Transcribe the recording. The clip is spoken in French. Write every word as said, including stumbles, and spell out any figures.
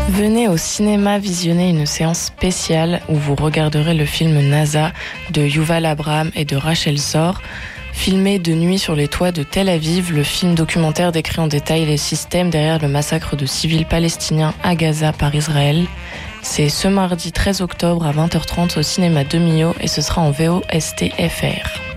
Venez au cinéma visionner une séance spéciale où vous regarderez le film NASA de Yuval Abraham et de Rachel Zor. Filmé de nuit sur les toits de Tel Aviv, le film documentaire décrit en détail les systèmes derrière le massacre de civils palestiniens à Gaza par Israël. C'est ce mardi treize octobre à vingt heures trente au cinéma de Millau et ce sera en V O S T F R.